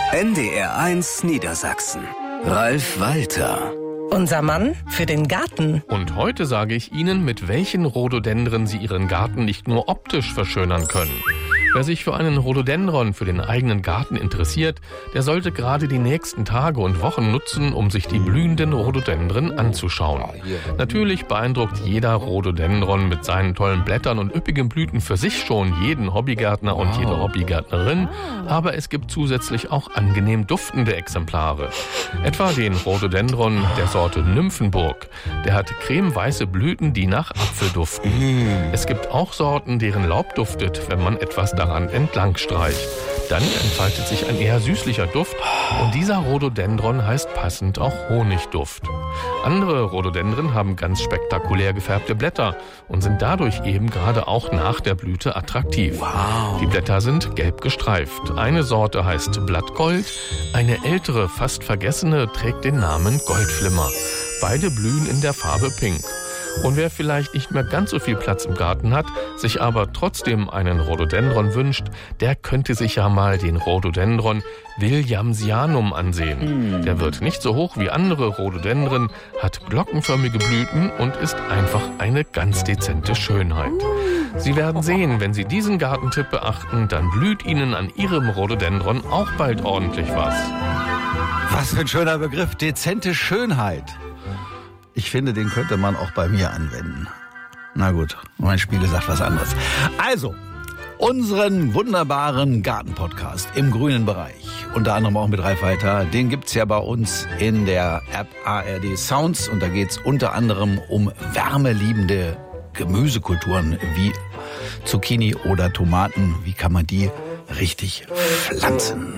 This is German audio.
NDR1 Niedersachsen. Ralf Walter. Unser Mann für den Garten. Und heute sage ich Ihnen, mit welchen Rhododendren Sie Ihren Garten nicht nur optisch verschönern können. Wer sich für einen Rhododendron für den eigenen Garten interessiert, der sollte gerade die nächsten Tage und Wochen nutzen, um sich die blühenden Rhododendren anzuschauen. Natürlich beeindruckt jeder Rhododendron mit seinen tollen Blättern und üppigen Blüten für sich schon jeden Hobbygärtner und jede Hobbygärtnerin, aber es gibt zusätzlich auch angenehm duftende Exemplare. Etwa den Rhododendron der Sorte Nymphenburg. Der hat cremeweiße Blüten, die nach Apfel duften. Es gibt auch Sorten, deren Laub duftet, wenn man etwas daran entlang streicht. Dann entfaltet sich ein eher süßlicher Duft und dieser Rhododendron heißt passend auch Honigduft. Andere Rhododendren haben ganz spektakulär gefärbte Blätter und sind dadurch eben gerade auch nach der Blüte attraktiv. Die Blätter sind gelb gestreift. Eine Sorte heißt Blattgold, eine ältere, fast vergessene trägt den Namen Goldflimmer. Beide blühen in der Farbe Pink. Und wer vielleicht nicht mehr ganz so viel Platz im Garten hat, sich aber trotzdem einen Rhododendron wünscht, der könnte sich ja mal den Rhododendron Williamsianum ansehen. Der wird nicht so hoch wie andere Rhododendren, hat glockenförmige Blüten und ist einfach eine ganz dezente Schönheit. Sie werden sehen, wenn Sie diesen Gartentipp beachten, dann blüht Ihnen an Ihrem Rhododendron auch bald ordentlich was. Was für ein schöner Begriff, dezente Schönheit. Ich finde, den könnte man auch bei mir anwenden. Na gut, mein Spiele sagt was anderes. Also, unseren wunderbaren Gartenpodcast im grünen Bereich, unter anderem auch mit Ralf Walter, den gibt's ja bei uns in der App ARD Sounds. Und da geht's unter anderem um wärmeliebende Gemüsekulturen wie Zucchini oder Tomaten. Wie kann man die richtig pflanzen?